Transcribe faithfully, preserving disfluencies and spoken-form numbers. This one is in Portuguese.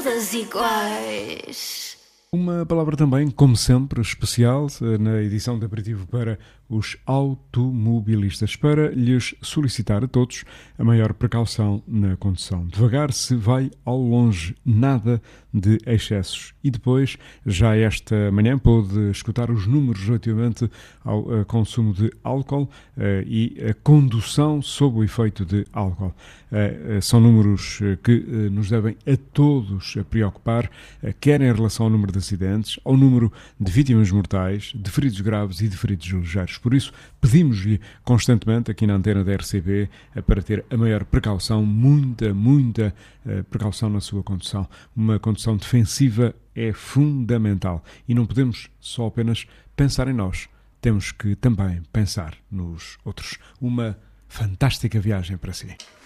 todas iguais. Uma palavra também, como sempre, especial na edição de aperitivo para os automobilistas, para lhes solicitar a todos a maior precaução na condução. Devagar se vai ao longe, nada de excessos. E depois, já esta manhã, pôde escutar os números relativamente ao uh, consumo de álcool uh, e a condução sob o efeito de álcool. Uh, uh, são números uh, que uh, nos devem a todos a preocupar, uh, quer em relação ao número de acidentes, ao número de vítimas mortais, de feridos graves e de feridos ligeiros. Por isso, pedimos-lhe constantemente aqui na antena da R C B para ter a maior precaução, muita, muita uh, precaução na sua condução. Uma condução defensiva é fundamental e não podemos só apenas pensar em nós, temos que também pensar nos outros. Uma fantástica viagem para si.